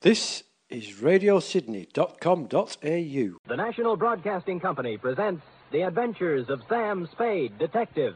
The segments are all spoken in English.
This is radiosydney.com.au. The National Broadcasting Company presents The Adventures of Sam Spade, Detective.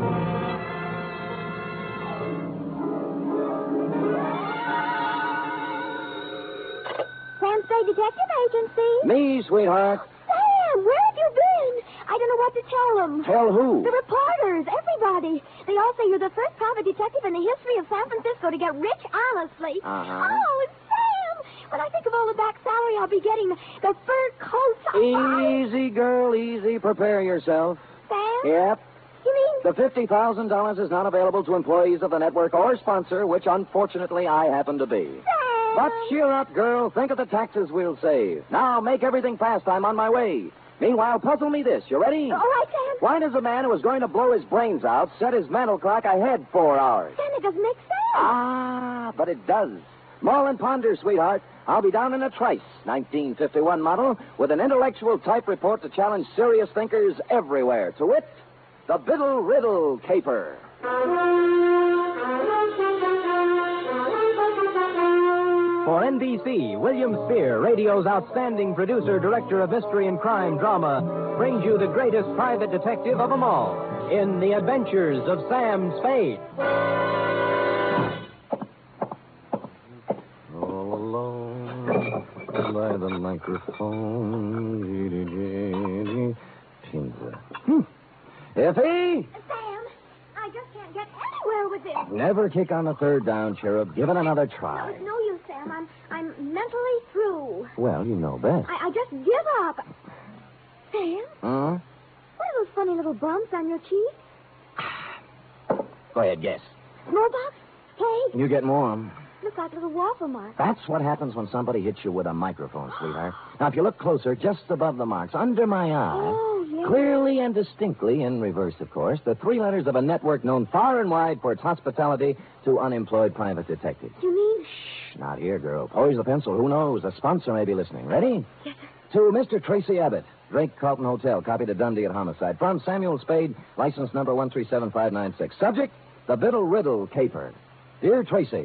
Sam Spade Detective Agency. Me, sweetheart. Sam, where have you been? I don't know what to tell them. Tell who? The reporters, everybody. They all say you're the first private detective in the history of San Francisco to get rich honestly. Uh-huh. Oh, Sam! When I think of all the back salary I'll be getting, the fur coats... Easy, girl, easy. Prepare yourself. Sam? Yep. You mean... The $50,000 is not available to employees of the network or sponsor, which unfortunately I happen to be. Sam! But cheer up, girl. Think of the taxes we'll save. Now, make everything fast. I'm on my way. Meanwhile, puzzle me this. You ready? All right, Sam. Why does a man who is going to blow his brains out set his mental clock ahead 4 hours? Sam, it doesn't make sense. Ah, but it does. Mull and ponder, sweetheart. I'll be down in a trice, 1951 model, with an intellectual type report to challenge serious thinkers everywhere. To wit, the Biddle Riddle Caper. For NBC, William Spear, radio's outstanding producer, director of mystery and crime drama, brings you the greatest private detective of them all in The Adventures of Sam Spade. All alone by the microphone. Pizza. Effie? Sam, I just can't get anywhere with this. Never kick on the third down, Cherub. Give it another No, try. it's no use, Sam. I'm mentally through. Well, you know best. I just give up. Sam, Huh? what are those funny little bumps on your cheek? Go ahead, guess. Smallpox? Plague? You get warm. Look like little waffle marks. That's what happens when somebody hits you with a microphone, sweetheart. Now, if you look closer, just above the marks, under my eye, Oh, yeah. clearly and distinctly, in reverse, of course, the 3 letters of a network known far and wide for its hospitality to unemployed private detectives. You mean? Shh, not here, girl. Poise the pencil. Who knows? A sponsor may be listening. Ready? Yes, sir. To Mr. Tracy Abbott, Drake Carlton Hotel, copy to Dundee at Homicide. From Samuel Spade, license number 137596. Subject, the Biddle Riddle Caper. Dear Tracy,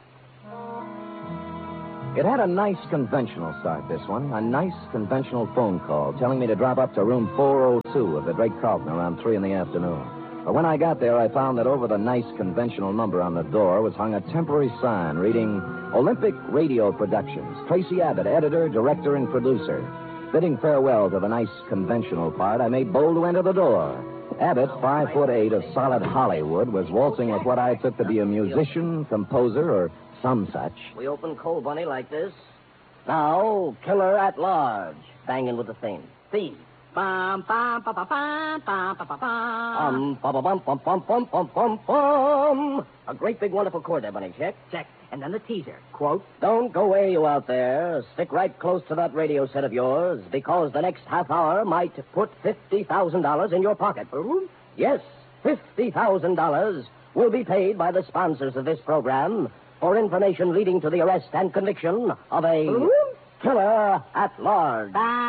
it had a nice conventional start, this one. A nice conventional phone call telling me to drop up to room 402 of the Drake Carlton around 3 in the afternoon. But when I got there, I found that over the nice conventional number on the door was hung a temporary sign reading Olympic Radio Productions. Tracy Abbott, editor, director, and producer. Bidding farewell to the nice conventional part, I made bold to enter the door. Abbott, 5'8" of solid Hollywood, was waltzing with what I took to be a musician, composer, or some such. We open Coal Bunny like this. Now, Killer at Large. Banging with the theme. Theme. Bum, bum, bum, bum, bum, bum, bum, bum, bum, bum, bum, bum, bum, bum, bum, bum. A great big wonderful chord there, Bunny. Check. Check. And then the teaser. Quote. Don't go away, you out there. Stick right close to that radio set of yours, because the next half hour might put $50,000 in your pocket. Yes, $50,000 will be paid by the sponsors of this program for information leading to the arrest and conviction of a killer at large.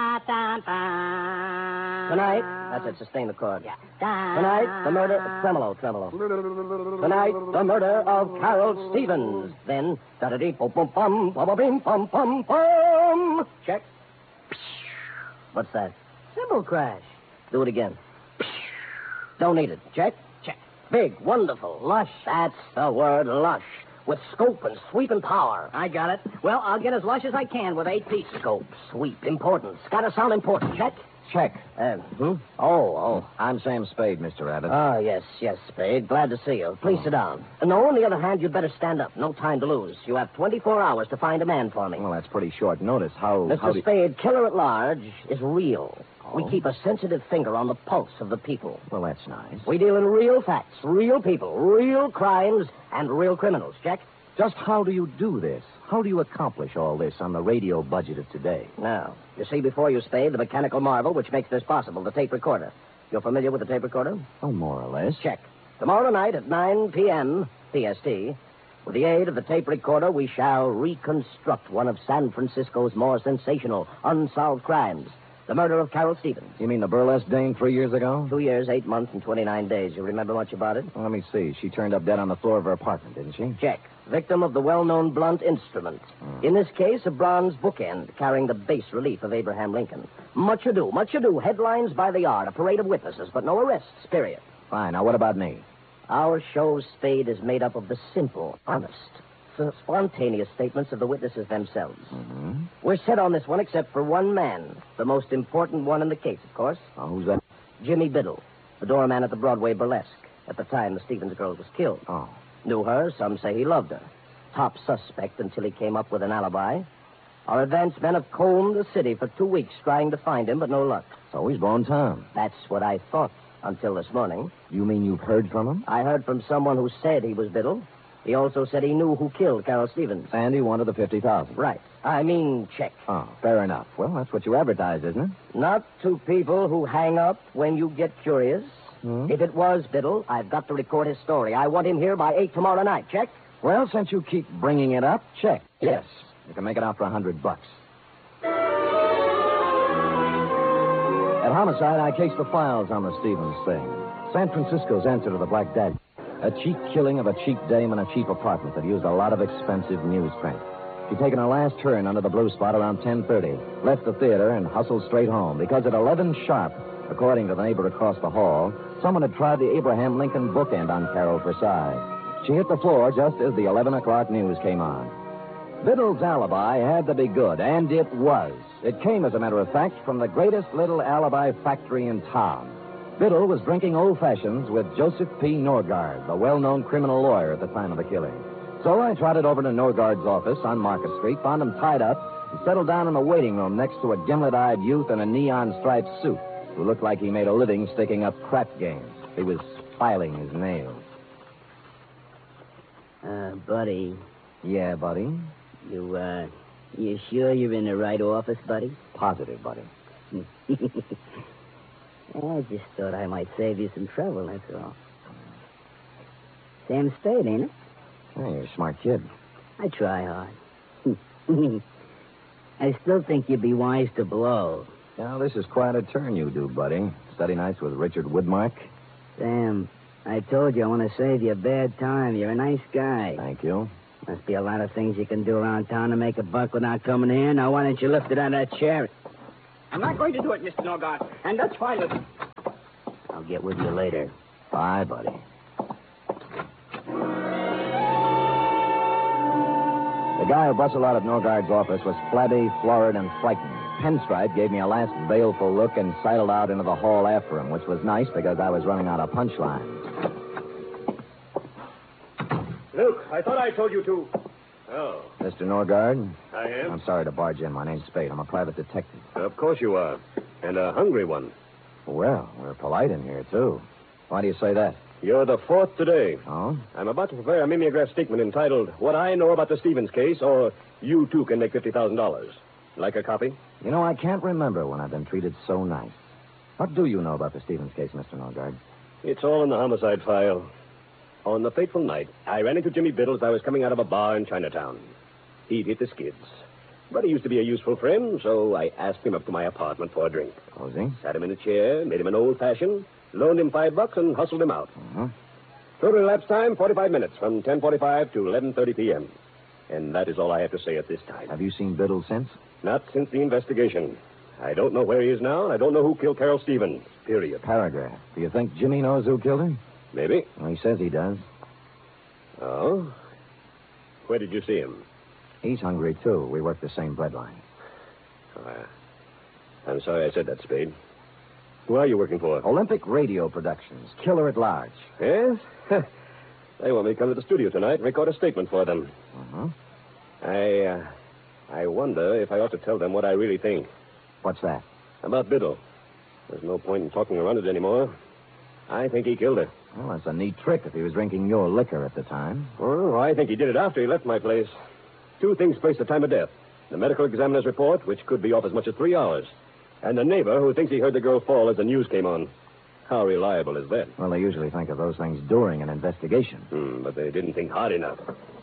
Tonight, that's it, sustain the chord. Yeah. Tonight, the murder, tremolo. Tonight, the murder of Carol Stevens. Then, da-da-dee-bum-bum-bum-bum-bum-bum. Check. What's that? Cymbal crash. Do it again. Don't need it. Check. Check. Big, wonderful, lush. That's the word, lush. With scope and sweep and power. I got it. Well, I'll get as lush as I can with 8 pieces. Scope, sweep, importance. Gotta sound important. Check. Check. Oh, I'm Sam Spade, Mr. Abbott. Ah, yes, Spade. Glad to see you. Please sit down. No, on the other hand, you'd better stand up. No time to lose. You have 24 hours to find a man for me. Well, that's pretty short notice. Mr. Spade, Killer at Large is real. Oh? We keep a sensitive finger on the pulse of the people. Well, that's nice. We deal in real facts, real people, real crimes, and real criminals. Check? Just how do you do this? How do you accomplish all this on the radio budget of today? Now, you see before you, Spade, the mechanical marvel which makes this possible, the tape recorder. You're familiar with the tape recorder? Oh, more or less. Check. Tomorrow night at 9 p.m. PST, with the aid of the tape recorder, we shall reconstruct one of San Francisco's more sensational, unsolved crimes. The murder of Carol Stevens. You mean the burlesque dame 3 years ago? 2 years, 8 months, and 29 days. You remember much about it? Well, let me see. She turned up dead on the floor of her apartment, didn't she? Check. victim of the well-known blunt instrument. In this case, a bronze bookend carrying the bas relief of Abraham Lincoln. Much ado, headlines by the hour, a parade of witnesses, but no arrests, period. Fine. Now, what about me? Our show's Spade is made up of the simple, honest, spontaneous statements of the witnesses themselves. Mm-hmm. We're set on this one except for one man, the most important one in the case, of course. Oh, who's that? Jimmy Biddle, the doorman at the Broadway Burlesque, at the time the Stevens girl was killed. Oh. Knew her, some say he loved her. Top suspect until he came up with an alibi. Our advance men have combed the city for 2 weeks trying to find him, but no luck. So he's blown town. That's what I thought until this morning. You mean you've heard from him? I heard from someone who said he was Biddle. He also said he knew who killed Carol Stevens. And he wanted the $50,000. Right. I mean, check. Oh, fair enough. Well, that's what you advertise, isn't it? Not to people who hang up when you get curious. If it was Biddle, I've got to record his story. I want him here by 8 tomorrow night. Check? Well, since you keep bringing it up, check. Yes. You can make it out for $100. At Homicide, I cased the files on the Stevens thing. San Francisco's answer to the Black Dagger. A cheap killing of a cheap dame in a cheap apartment that used a lot of expensive newsprint. She'd taken her last turn under the blue spot around 10:30, left the theater, and hustled straight home because at 11 sharp, according to the neighbor across the hall, someone had tried the Abraham Lincoln bookend on Carol for size. She hit the floor just as the 11 o'clock news came on. Biddle's alibi had to be good, and it was. It came, as a matter of fact, from the greatest little alibi factory in town. Biddle was drinking old fashions with Joseph P. Norgard, the well-known criminal lawyer at the time of the killing. So I trotted over to Norgard's office on Market Street, found him tied up, and settled down in the waiting room next to a gimlet-eyed youth in a neon-striped suit who looked like he made a living sticking up crap games. He was filing his nails. Buddy. Yeah, buddy? You sure you're in the right office, buddy? Positive, buddy. I just thought I might save you some trouble, that's all. Sam Spade, ain't it? Hey, you're a smart kid. I try hard. I still think you'd be wise to blow. Now, this is quite a turn you do, buddy. Study nights with Richard Woodmark. Sam, I told you I want to save you a bad time. You're a nice guy. Thank you. Must be a lot of things you can do around town to make a buck without coming here. Now, why don't you lift it out of that chair? I'm not going to do it, Mr. Norgard, and that's fine with me. I'll get with you later. Bye, buddy. The guy who bustled out of Norgard's office was flabby, florid, and frightened. Pinstripe gave me a last baleful look and sidled out into the hall after him, which was nice because I was running out of punchlines. Luke, I thought I told you to. Oh. Mr. Norgard? I am? I'm sorry to barge in. My name's Spade. I'm a private detective. Of course you are. And a hungry one. Well, we're polite in here, too. Why do you say that? You're the fourth today. Oh? I'm about to prepare a mimeograph statement entitled, What I Know About the Stevens Case, or You Too Can Make $50,000. Like a copy? You know, I can't remember when I've been treated so nice. What do you know about the Stevens case, Mr. Norgard? It's all in the homicide file. On the fateful night, I ran into Jimmy Biddle as I was coming out of a bar in Chinatown. He'd hit the skids. But he used to be a useful friend, so I asked him up to my apartment for a drink. Cozy? Sat him in a chair, made him an old-fashioned, loaned him $5, and hustled him out. Uh-huh. Total elapsed time, 45 minutes, from 10:45 to 11:30 p.m. And that is all I have to say at this time. Have you seen Biddle since? Not since the investigation. I don't know where he is now, and I don't know who killed Carol Stevens. Period. Paragraph. Do you think Jimmy knows who killed her? Maybe. Well, he says he does. Oh? Where did you see him? He's hungry, too. We work the same breadline. I'm sorry I said that, Spade. Who are you working for? Olympic Radio Productions. Killer at Large. Yes? They want me to come to the studio tonight and record a statement for them. Uh-huh. I wonder if I ought to tell them what I really think. What's that? About Biddle. There's no point in talking around it anymore. I think he killed her. Well, that's a neat trick if he was drinking your liquor at the time. Oh, I think he did it after he left my place. Two things place the time of death. The medical examiner's report, which could be off as much as 3 hours. And the neighbor who thinks he heard the girl fall as the news came on. How reliable is that? Well, they usually think of those things during an investigation. But they didn't think hard enough.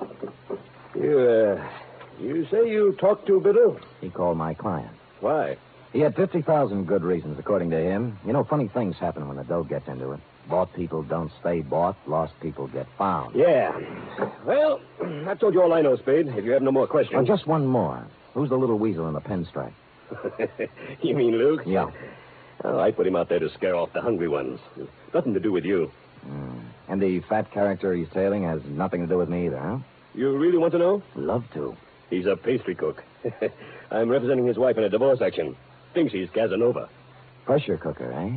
You say you talked to Biddle? He called my client. Why? He had 50,000 good reasons, according to him. You know, funny things happen when the dough gets into it. Bought people don't stay bought. Lost people get found. Yeah. Well, I've told you all I know, Spade. If you have no more questions. Oh, just one more. Who's the little weasel in the pinstripe? You mean Luke? Yeah. Oh, I put him out there to scare off the hungry ones. Nothing to do with you. And the fat character he's tailing has nothing to do with me either, huh? You really want to know? Love to. He's a pastry cook. I'm representing his wife in a divorce action. Thinks he's Casanova. Pressure cooker, eh?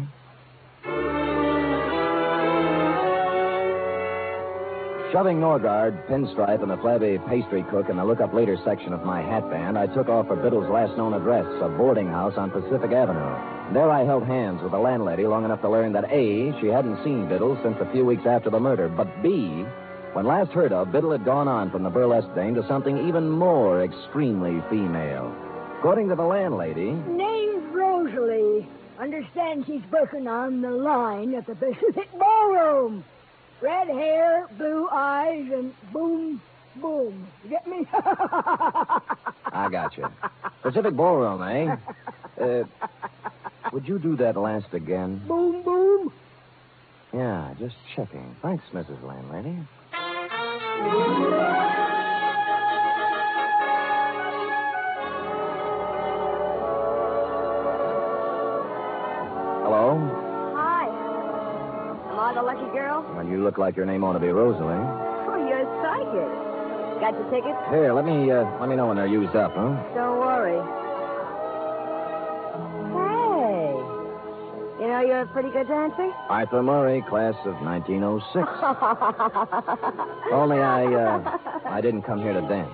Shoving Norgard, Pinstripe, and the flabby pastry cook in the look-up later section of my hat band, I took off for Biddle's last known address, a boarding house on Pacific Avenue. There I held hands with the landlady long enough to learn that, A, she hadn't seen Biddle since a few weeks after the murder, but B, when last heard of, Biddle had gone on from the burlesque dame to something even more extremely female. According to the landlady... Name's Rosalie. Understand she's working on the line at the Pacific Ballroom. Red hair, blue eyes, and boom, boom. You get me? I got you. Pacific Ballroom, eh? Would you do that last again? Boom, boom. Yeah, just checking. Thanks, Mrs. Landlady. Hello? Hi. Am I the lucky girl? Well, you look like your name ought to be Rosalie. Oh, you're psychic. Got your tickets? Here, let me know when they're used up, huh? Don't worry. Hey. You know you're a pretty good dancer? Arthur Murray, class of 1906. Only I didn't come here to dance.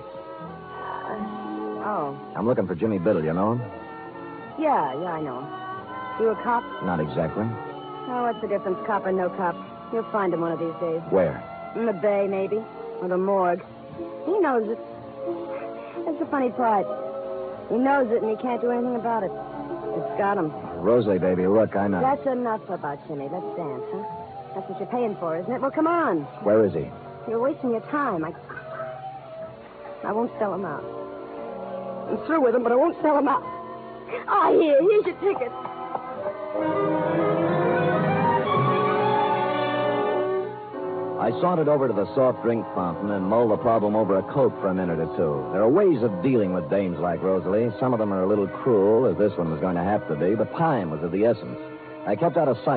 Oh. I'm looking for Jimmy Biddle, you know him? Yeah, I know him. You a cop? Not exactly. Oh, what's the difference, cop or no cop? You'll find him one of these days. Where? In the bay, maybe. Or the morgue. He knows it. That's the funny part. He knows it, and he can't do anything about it. It's got him. Rosalie, baby, look, I'm not... That's enough about Jimmy. Let's dance, huh? That's what you're paying for, isn't it? Well, come on. Where is he? You're wasting your time. I won't sell him out. I'm through with him, but I won't sell him out. Ah, here's your ticket. I sauntered over to the soft drink fountain and mulled the problem over a Coke for a minute or two. There are ways of dealing with dames like Rosalie. Some of them are a little cruel, as this one was going to have to be, but time was of the essence. I kept out of sight